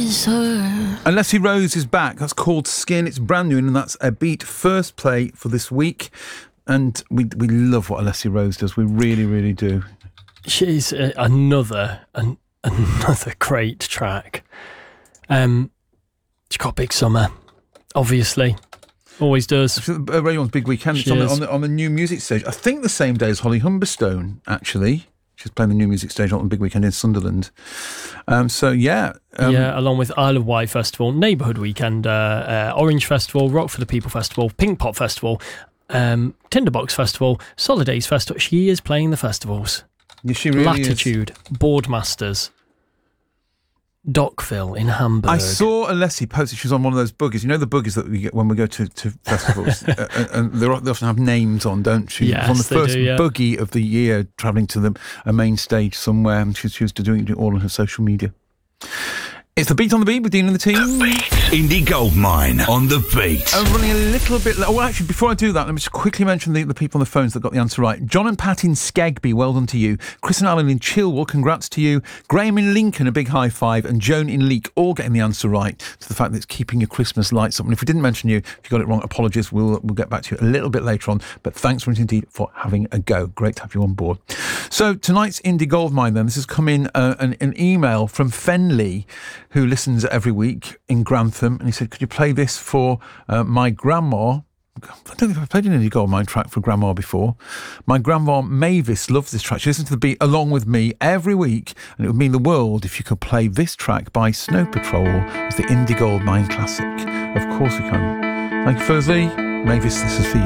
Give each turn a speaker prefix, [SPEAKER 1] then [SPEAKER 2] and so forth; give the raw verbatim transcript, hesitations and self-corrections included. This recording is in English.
[SPEAKER 1] is her.
[SPEAKER 2] And Leslie Rose is back. That's called Skin. It's brand new, and that's a Beat First Play for this week. And we we love what Leslie Rose does. We really, really do.
[SPEAKER 3] She's uh, another an, another great track. Um, she's got Big Summer, obviously. Always does.
[SPEAKER 2] Radio One's big weekend. It's on the, on, the, on the new music stage. I think the same day as Holly Humberstone, actually. She's playing the new music stage on the big weekend in Sunderland. Um, so, yeah. Um,
[SPEAKER 3] yeah, along with Isle of Wight Festival, Neighbourhood Weekend, uh, uh, Orange Festival, Rock for the People Festival, Pink Pop Festival, um, Tinderbox Festival, Solidays Festival. She is playing the festivals.
[SPEAKER 2] Yeah, she really
[SPEAKER 3] Latitude,
[SPEAKER 2] is.
[SPEAKER 3] Boardmasters, Dockville in Hamburg.
[SPEAKER 2] I saw Alessi post that she was on one of those buggies. You know the buggies that we get when we go to, to festivals? uh, and they often have names on, don't she?
[SPEAKER 3] Yes,
[SPEAKER 2] on the first
[SPEAKER 3] do, yeah.
[SPEAKER 2] buggy of the year, travelling to the, a main stage somewhere. And she, she was doing it all on her social media. It's the Beat on the Beat with Dean and the team.
[SPEAKER 4] Indie Goldmine on the Beat.
[SPEAKER 2] I'm running a little bit late. Well, actually, before I do that, let me just quickly mention the, the people on the phones that got the answer right. John and Pat in Skegby, well done to you. Chris and Alan in Chilwell, congrats to you. Graham in Lincoln, a big high five. And Joan in Leek, all getting the answer right to the fact that it's keeping your Christmas lights up. And if we didn't mention you, if you got it wrong, apologies. We'll, we'll get back to you a little bit later on. But thanks very much indeed for having a go. Great to have you on board. So tonight's Indie Goldmine, then, this has come in uh, an, an email from Fenley, who listens every week in Grantham, and he said, could you play this for uh, my grandma? I don't think I've played an Indie Goldmine track for grandma before. My grandma Mavis loves this track. She listens to the beat along with me every week, and it would mean the world if you could play this track by Snow Patrol as the Indie Goldmine classic. Of course we can. Thank you, Fuzzy. Mavis, this is for you.